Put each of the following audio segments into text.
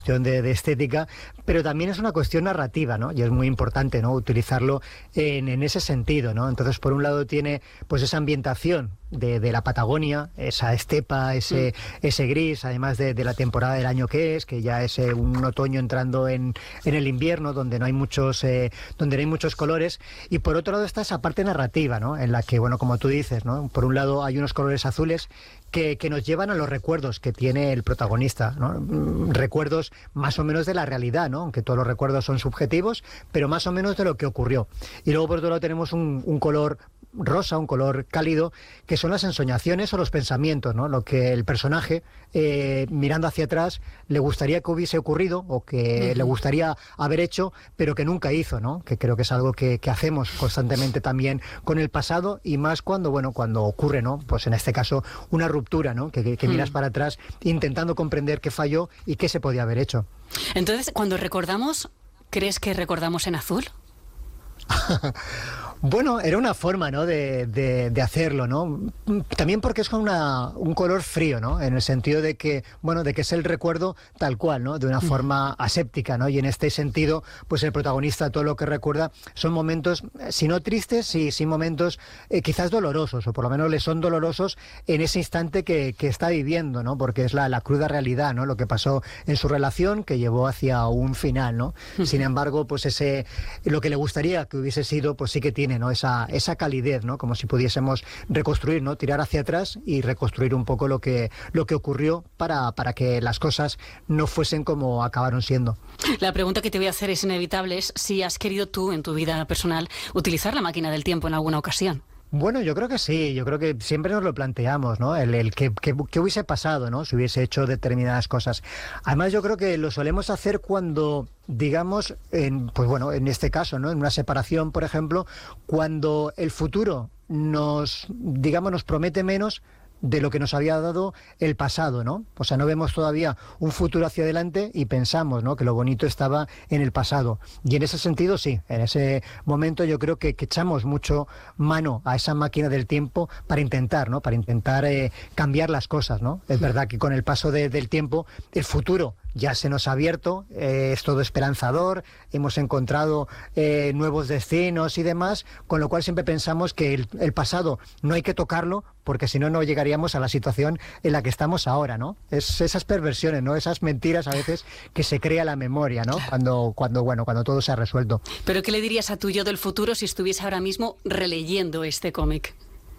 de estética, pero también es una cuestión narrativa, ¿no? Y es muy importante, ¿no?, utilizarlo en ese sentido, ¿no? Entonces, por un lado tiene pues esa ambientación de la Patagonia, esa estepa, ese gris, además de la temporada del año que ya es un otoño entrando en el invierno, donde no hay muchos colores, y por otro lado está esa parte narrativa, ¿no?, en la que, bueno, como tú dices, ¿no?, por un lado hay unos colores azules que nos llevan a los recuerdos que tiene el protagonista, ¿no? Recuerdos más o menos de la realidad, ¿no?, aunque todos los recuerdos son subjetivos, pero más o menos de lo que ocurrió. Y luego por otro lado tenemos un color rosa, un color cálido, que son las ensoñaciones o los pensamientos, ¿no?, lo que el personaje, mirando hacia atrás, le gustaría que hubiese ocurrido o que le gustaría haber hecho, pero que nunca hizo, ¿no?, que creo que es algo que hacemos constantemente también con el pasado, y más cuando ocurre, ¿no?, pues en este caso una ruptura, ¿no?, que miras para atrás intentando comprender qué falló y qué se podía haber hecho. Entonces, cuando recordamos, ¿crees que recordamos en azul? Bueno, era una forma, ¿no?, de hacerlo, ¿no? También porque es con un color frío, ¿no?, en el sentido de que, bueno, de que es el recuerdo tal cual, ¿no?, de una forma aséptica, ¿no? Y en este sentido, pues el protagonista todo lo que recuerda son momentos, si no tristes, sí momentos quizás dolorosos, o por lo menos le son dolorosos en ese instante que está viviendo, ¿no? Porque es la cruda realidad, ¿no?, lo que pasó en su relación, que llevó hacia un final, ¿no? Sin embargo, pues lo que le gustaría que hubiese sido, pues sí que tiene, ¿no?, esa calidez, ¿no?, como si pudiésemos reconstruir, ¿no?, tirar hacia atrás y reconstruir un poco lo que ocurrió para que las cosas no fuesen como acabaron siendo. La pregunta que te voy a hacer es inevitable, es si has querido tú en tu vida personal utilizar la máquina del tiempo en alguna ocasión. Bueno, yo creo que sí, yo creo que siempre nos lo planteamos, ¿no? El que hubiese pasado, ¿no?, si hubiese hecho determinadas cosas. Además, yo creo que lo solemos hacer cuando, digamos, pues bueno, en este caso, ¿no?, en una separación, por ejemplo, cuando el futuro nos promete menos de lo que nos había dado el pasado, ¿no? O sea, no vemos todavía un futuro hacia adelante y pensamos, ¿no?, que lo bonito estaba en el pasado. Y en ese sentido, sí, en ese momento yo creo que echamos mucho mano a esa máquina del tiempo para intentar, ¿no?, cambiar las cosas, ¿no? Es verdad que con el paso del tiempo, el futuro ya se nos ha abierto, es todo esperanzador, hemos encontrado nuevos destinos y demás, con lo cual siempre pensamos que el pasado no hay que tocarlo, porque si no, no llegaríamos a la situación en la que estamos ahora, ¿no? Es esas perversiones, ¿no?, esas mentiras a veces que se crea la memoria, ¿no?, cuando todo se ha resuelto. ¿Pero qué le dirías a tu yo del futuro si estuviese ahora mismo releyendo este cómic?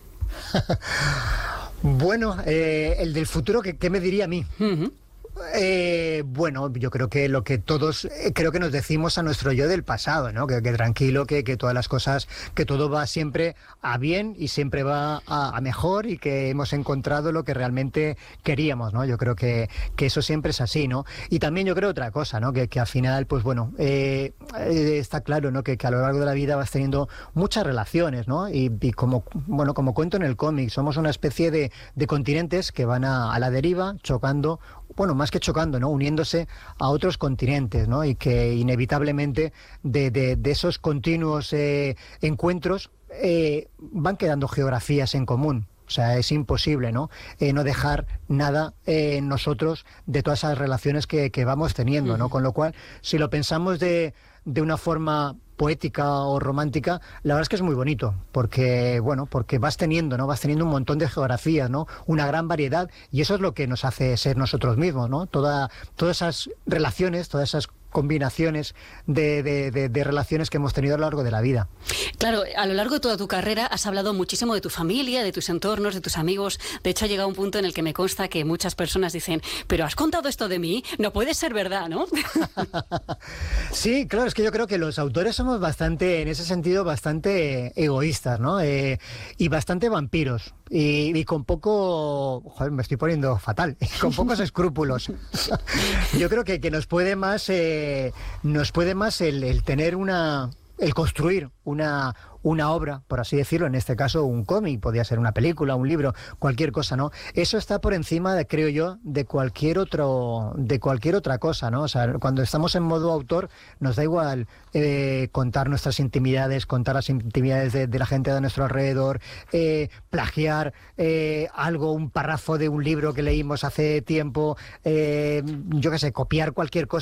Bueno, el del futuro, ¿qué me diría a mí? Bueno, yo creo que lo que todos creo que nos decimos a nuestro yo del pasado, ¿no? Que tranquilo, que todas las cosas, que todo va siempre a bien y siempre va a mejor, y que hemos encontrado lo que realmente queríamos, ¿no? Yo creo que eso siempre es así, ¿no? Y también yo creo otra cosa, ¿no? Que al final, pues bueno, está claro, ¿no?, que a lo largo de la vida vas teniendo muchas relaciones, ¿no? Y como cuento en el cómic, somos una especie de continentes que van a la deriva, chocando, bueno, más que chocando, ¿no?, uniéndose a otros continentes, ¿no?, y que inevitablemente de esos continuos encuentros van quedando geografías en común. O sea, es imposible, ¿no?, no dejar nada en nosotros de todas esas relaciones que vamos teniendo, ¿no? Con lo cual, si lo pensamos de una forma poética o romántica, la verdad es que es muy bonito, porque vas teniendo un montón de geografías, ¿no?, una gran variedad, y eso es lo que nos hace ser nosotros mismos, ¿no? Todas esas relaciones, todas esas combinaciones de relaciones que hemos tenido a lo largo de la vida. Claro, a lo largo de toda tu carrera has hablado muchísimo de tu familia, de tus entornos, de tus amigos. De hecho, ha llegado un punto en el que me consta que muchas personas dicen, pero ¿has contado esto de mí? No puede ser verdad, ¿no? Sí, claro, es que yo creo que los autores somos bastante, en ese sentido, bastante egoístas, ¿no? Y bastante vampiros. Y con poco... Joder, me estoy poniendo fatal. Con pocos escrúpulos. Yo creo que nos puede más el tener el construir una obra, por así decirlo, en este caso un cómic, podría ser una película, un libro, cualquier cosa, ¿no? Eso está por encima, creo yo, de cualquier otra cosa, ¿no? O sea, cuando estamos en modo autor, nos da igual contar nuestras intimidades, contar las intimidades de la gente de nuestro alrededor, plagiar algo, un párrafo de un libro que leímos hace tiempo, yo qué sé, copiar cualquier cosa.